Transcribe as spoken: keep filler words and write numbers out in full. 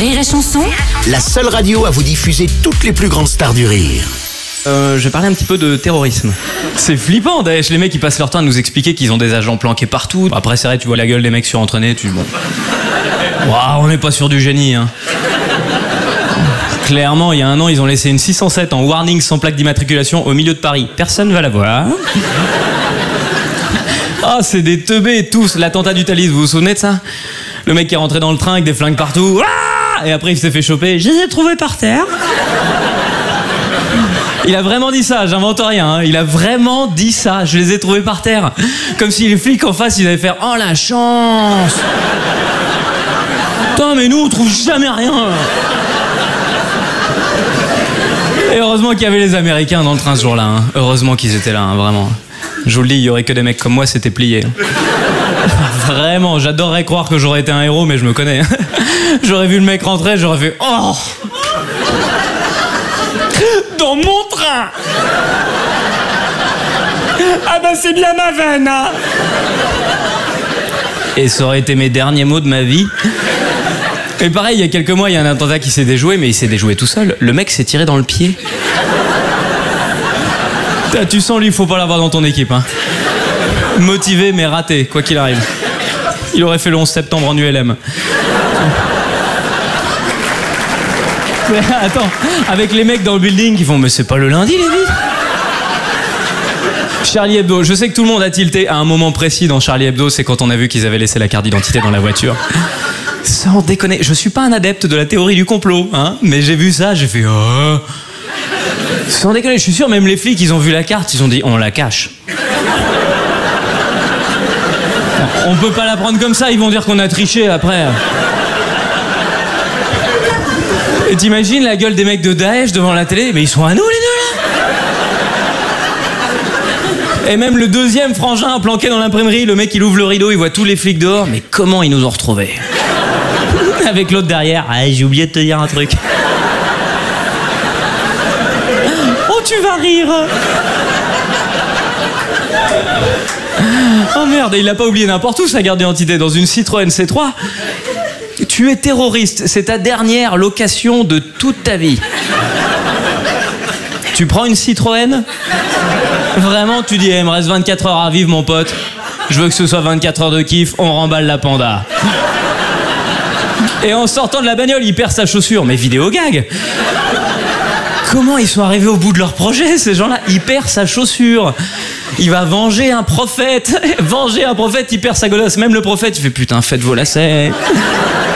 Rire et Chanson, La seule radio à vous diffuser toutes les plus grandes stars du rire. Euh, je vais parler un petit peu de terrorisme. C'est flippant, Daesh. Les mecs, ils passent leur temps à nous expliquer qu'ils ont des agents planqués partout. Après, c'est vrai, tu vois la gueule des mecs surentraînés, tu... Bon... Waouh, on n'est pas sûr du génie, hein. Clairement, il y a un an, ils ont laissé une six cent sept en warning sans plaque d'immatriculation au milieu de Paris. Personne va la voir. Ah, c'est des teubés, tous. L'attentat du Thalys, vous vous souvenez de ça? Le mec qui est rentré dans le train avec des flingues partout. Ah, et après, il s'est fait choper. Je les ai trouvés par terre. Il a vraiment dit ça, j'invente rien, hein. Il a vraiment dit ça, je les ai trouvés par terre. Comme si les flics en face, ils allaient faire « Oh la chance !» Putain, mais nous, on trouve jamais rien. Et heureusement qu'il y avait les Américains dans le train ce jour-là, hein. Heureusement qu'ils étaient là, hein, vraiment. Je vous le dis, il y aurait que des mecs comme moi, c'était plié. Vraiment, j'adorerais croire que j'aurais été un héros, mais je me connais. J'aurais vu le mec rentrer, j'aurais fait « Oh !» Dans mon train. Ah bah c'est bien ma veine, hein. Et ça aurait été mes derniers mots de ma vie. Et pareil, il y a quelques mois, il y a un attentat qui s'est déjoué, mais il s'est déjoué tout seul. Le mec s'est tiré dans le pied. Ah, tu sens, lui, il faut pas l'avoir dans ton équipe, hein. Motivé, mais raté, quoi qu'il arrive. Il aurait fait le onze septembre en U L M. Mais attends, avec les mecs dans le building qui font « Mais c'est pas le lundi, les vitres ?» Charlie Hebdo, je sais que tout le monde a tilté à un moment précis dans Charlie Hebdo, c'est quand on a vu qu'ils avaient laissé la carte d'identité dans la voiture. Sans déconner, je suis pas un adepte de la théorie du complot, hein, mais j'ai vu ça, j'ai fait « Oh !» Sans déconner, je suis sûr, même les flics, ils ont vu la carte, ils ont dit « On la cache !» On peut pas la prendre comme ça, ils vont dire qu'on a triché après. Et t'imagines la gueule des mecs de Daesh devant la télé? Mais ils sont à nous, les deux, là. Et même le deuxième frangin planqué dans l'imprimerie, le mec, il ouvre le rideau, il voit tous les flics dehors. Mais comment ils nous ont retrouvés? Avec l'autre derrière. Ah, j'ai oublié de te dire un truc. Oh, tu vas rire. Oh merde, et il l'a pas oublié n'importe où, sa carte d'identité, dans une Citroën C trois. Tu es terroriste, c'est ta dernière location de toute ta vie. Tu prends une Citroën? Vraiment, tu dis, eh, il me reste vingt-quatre heures à vivre, mon pote. Je veux que ce soit vingt-quatre heures de kiff, on remballe la Panda. Et en sortant de la bagnole, il perd sa chaussure. Mais vidéo gag. Comment ils sont arrivés au bout de leur projet, ces gens-là? Il perd sa chaussure. Il va venger un prophète. Venger un prophète, il perd sa godasse. Même le prophète, il fait putain, faites vos lacets.